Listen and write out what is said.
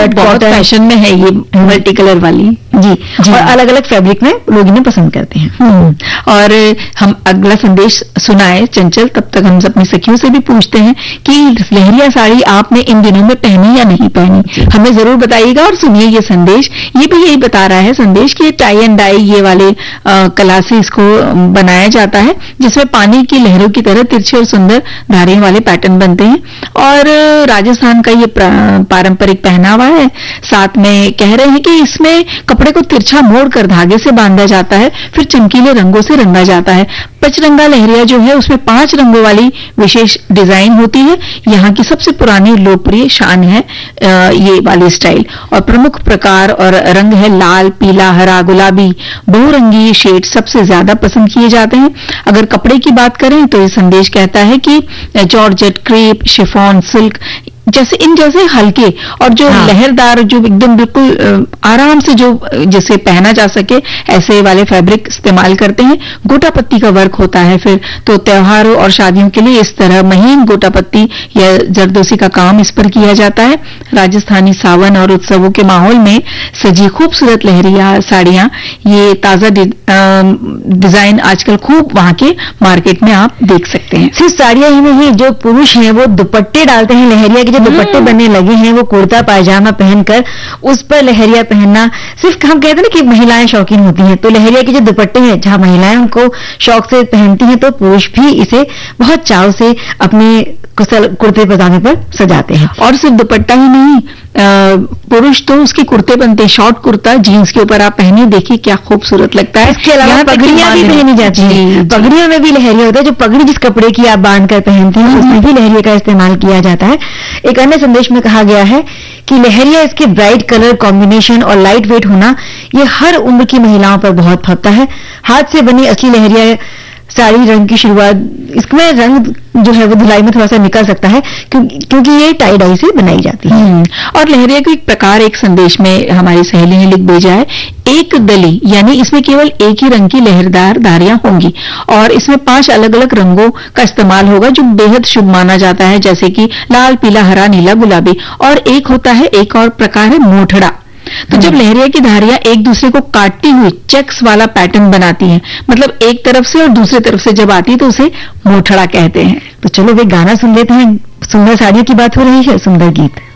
Cut बहुत fashion में है ये मल्टी कलर वाली जी, और अलग अलग फैब्रिक में लोग इन्हें पसंद करते हैं। और हम अगला संदेश सुनाए चंचल, तब तक हम अपनी सखियों से भी पूछते हैं कि लहरिया साड़ी आपने इन दिनों में पहनी या नहीं पहनी, हमें जरूर बताइएगा। और सुनिए ये संदेश, ये भी यही बता रहा है संदेश कि टाई एंड डाई ये वाले कला से इसको बनाया जाता है, जिसमें पानी की लहरों की तरह तिरछे और सुंदर धारियों वाले पैटर्न बनते हैं। और राजस्थान का ये पारंपरिक पहनावा है। साथ में कह रहे हैं कि इसमें कपड़े को तिरछा मोड़कर धागे से बांधा जाता है, फिर चमकीले रंगों से रंगा जाता है। पचरंगा लहरिया जो है उसमें 5 रंगों वाली विशेष डिजाइन होती है। यहाँ की सबसे पुरानी लोकप्रिय शान है ये वाली स्टाइल। और प्रमुख प्रकार और रंग है लाल, पीला, हरा, गुलाबी। बहुरंगी शेड सबसे ज्यादा पसंद किए जाते हैं। अगर कपड़े की बात करें तो ये संदेश कहता है कि जॉर्जेट, क्रेप, शिफॉन, सिल्क जैसे हल्के और जो लहरदार, जो एकदम बिल्कुल आराम से जो जिसे पहना जा सके ऐसे वाले फैब्रिक इस्तेमाल करते हैं। गोटा पत्ती का वर्क होता है फिर तो त्योहारों और शादियों के लिए इस तरह महीन गोटा पत्ती या जरदोसी का काम इस पर किया जाता है। राजस्थानी सावन और उत्सवों के माहौल में सजी खूबसूरत लहरिया साड़ियां, ये ताजा डिजाइन आजकल खूब वहां के मार्केट में आप देख सकते हैं। सिर्फ साड़ियां ही नहीं, जो पुरुष हैं वो दुपट्टे डालते हैं लहरिया के, जो दुपट्टे बनने लगे हैं वो कुर्ता पायजामा पहनकर उस पर लहरिया पहनना। सिर्फ हम कहते हैं ना कि महिलाएं शौकीन होती हैं, तो लहरिया के जो दुपट्टे हैं जहां महिलाएं उनको शौक से पहनती हैं, तो पुरुष भी इसे बहुत चाव से अपने कुर्ते पजामे पर सजाते हैं। और सिर्फ दुपट्टा ही नहीं, पुरुष तो उसके कुर्ते बनते हैं, शॉर्ट कुर्ता जीन्स के ऊपर आप पहनिए, देखिए क्या खूबसूरत लगता है। इसके अलावा पगड़ियां भी पहनी जाती है, पगड़ियों में भी लहरिया होता है। जो पगड़ी जिस कपड़े की आप बांध कर पहनते हैं उसमें भी लहरिया का इस्तेमाल किया जाता है। एक अन्य संदेश में कहा गया है कि लहरिया, इसके ब्राइट कलर कॉम्बिनेशन और लाइट वेट होना, ये हर उम्र की महिलाओं पर बहुत फबता है। हाथ से बनी असली लहरिया साड़ी रंग की शुरुआत, इसमें रंग जो है वो धुलाई में थोड़ा सा निकल सकता है क्योंकि ये टाई डाई से बनाई जाती है। और लहरिया को एक प्रकार एक संदेश में हमारी सहेली ने लिख भेजा है, एक दली, यानी इसमें केवल एक ही रंग की लहरदार धारियां होंगी और इसमें 5 अलग अलग रंगों का इस्तेमाल होगा जो बेहद शुभ माना जाता है, जैसे कि लाल, पीला, हरा, नीला, गुलाबी। और एक होता है, एक और प्रकार है मोठड़ा। तो जब लहरिया की धारियां एक दूसरे को काटती हुई चेक्स वाला पैटर्न बनाती हैं, मतलब एक तरफ से और दूसरी तरफ से जब आती है तो उसे मोठड़ा कहते हैं। तो चलो वे गाना सुन लेते हैं। सुंदर साड़ियों की बात हो रही है, सुंदर गीत।